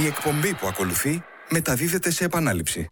Η εκπομπή που ακολουθεί μεταδίδεται σε επανάληψη.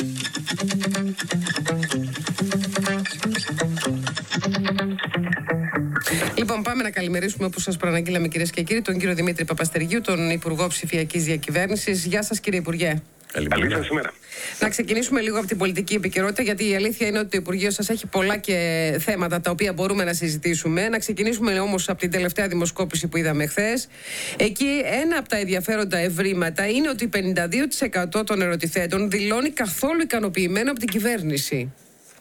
Λοιπόν, πάμε να καλημερίσουμε, όπως σας προαναγγείλαμε, κυρίες και κύριοι, τον κύριο Δημήτρη Παπαστεργίου, τον Υπουργό Ψηφιακής Διακυβέρνησης. Γεια σας, κύριε Υπουργέ. Καλημέρα. Να ξεκινήσουμε λίγο από την πολιτική επικαιρότητα, γιατί η αλήθεια είναι ότι το Υπουργείο σας έχει πολλά και θέματα τα οποία μπορούμε να συζητήσουμε. Να ξεκινήσουμε όμως από την τελευταία δημοσκόπηση που είδαμε χθες. Εκεί ένα από τα ενδιαφέροντα ευρήματα είναι ότι 52% των ερωτηθέντων δηλώνει καθόλου ικανοποιημένο από την κυβέρνηση.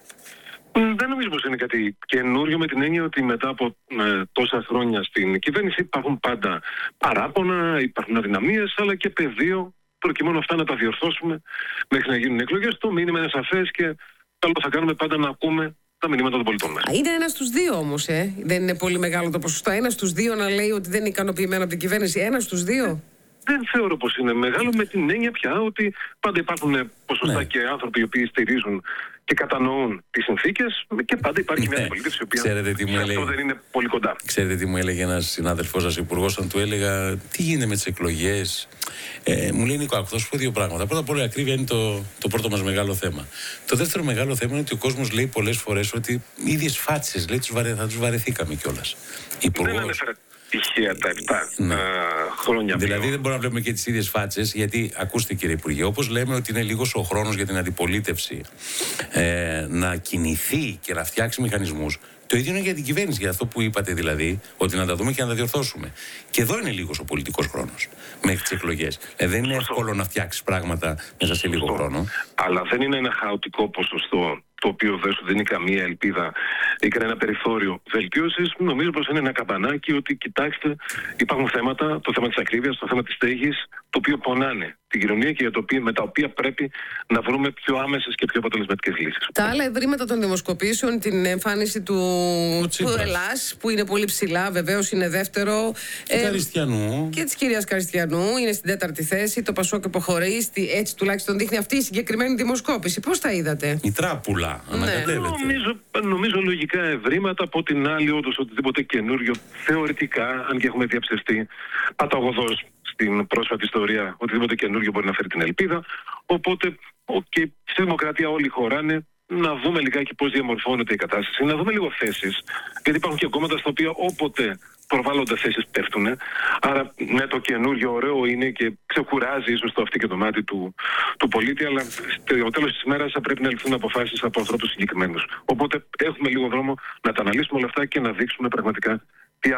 Δεν νομίζω πως είναι κάτι καινούριο, με την έννοια ότι μετά από τόσα χρόνια στην κυβέρνηση υπάρχουν πάντα παράπονα, υπάρχουν αδυναμίες, αλλά και πεδίο προκειμένου αυτά να τα διορθώσουμε μέχρι να γίνουν εκλογές. Το μήνυμα είναι σαφές και καλό θα κάνουμε πάντα να ακούμε τα μηνύματα των πολιτών μας. Είναι ένας στους δύο όμως, δεν είναι πολύ μεγάλο το ποσοστό. Ένας στους δύο να λέει ότι δεν είναι ικανοποιημένο από την κυβέρνηση. Ένας στους δύο. Δεν θεωρώ πως είναι μεγάλο, με την έννοια πια ότι πάντα υπάρχουν ποσοστά και άνθρωποι οι οποίοι στηρίζουν και κατανοούν τις συνθήκες, και πάντα υπάρχει μια αντιπολίτευση η οποία αυτό δεν είναι πολύ κοντά. Ξέρετε τι μου έλεγε ένας συνάδελφός σας υπουργός, αν του έλεγα τι γίνεται με τις εκλογές? Μου λέει, Νίκο, θα σου πω δύο πράγματα. Πρώτα απ' όλα, η ακρίβεια είναι το πρώτο μας μεγάλο θέμα. Το δεύτερο μεγάλο θέμα είναι ότι ο κόσμος λέει πολλές φορές ότι οι ίδιες φάτσες, λέει, θα τους βαρεθήκαμε κιόλας. Δεν ανέφερα τυχαία τα 7 χρόνια. Δηλαδή δεν μπορούμε να βλέπουμε και τις ίδιες φάτσες, γιατί ακούστε, κύριε Υπουργέ, όπως λέμε ότι είναι λίγος ο χρόνος για την αντιπολίτευση να κινηθεί και να φτιάξει μηχανισμούς. Το ίδιο είναι για την κυβέρνηση, για αυτό που είπατε δηλαδή, ότι να τα δούμε και να τα διορθώσουμε. Και εδώ είναι λίγος ο πολιτικός χρόνος μέχρι τις εκλογές. Δεν είναι εύκολο να φτιάξεις πράγματα μέσα σε λίγο χρόνο. Αλλά δεν είναι ένα χαοτικό ποσοστό το οποίο δεν σου δίνει καμία ελπίδα ή κανένα περιθώριο βελτίωσης. Νομίζω πως είναι ένα καμπανάκι ότι, κοιτάξτε, υπάρχουν θέματα, το θέμα της ακρίβειας, το θέμα της στέγης, το οποίο πονάνε την κοινωνία και με τα οποία πρέπει να βρούμε πιο άμεσες και πιο αποτελεσματικές λύσεις. Τα άλλα ευρήματα των δημοσκοπήσεων, την εμφάνιση του Ελλάς, που είναι πολύ ψηλά, βεβαίως είναι δεύτερο. Καριστιανού. Και της κυρίας Καριστιανού είναι στην 4η θέση. Το Πασόκ υποχωρεί, έτσι τουλάχιστον δείχνει αυτή η συγκεκριμένη δημοσκόπηση. Πώς τα είδατε? Η τράπουλα, ανακατεύεται. Νομίζω λογικά ευρήματα. Από την άλλη, όντως οτιδήποτε καινούριο θεωρητικά, αν και έχουμε διαψευστεί παταγωδώς στην πρόσφατη ιστορία, οτιδήποτε καινούριο μπορεί να φέρει την ελπίδα. Οπότε και στη δημοκρατία όλοι χωράνε. Να δούμε λιγάκι πώς διαμορφώνεται η κατάσταση, να δούμε λίγο θέσεις, γιατί υπάρχουν και κόμματα στα οποία όποτε προβάλλονται θέσεις πέφτουν. Άρα ναι, το καινούριο ωραίο είναι και ξεκουράζει ίσως το αυτί και το μάτι του πολίτη, αλλά στο τέλος της ημέρας θα πρέπει να ληφθούν αποφάσεις από ανθρώπους συγκεκριμένους. Οπότε έχουμε λίγο δρόμο να τα αναλύσουμε όλα αυτά και να δείξουμε πραγματικά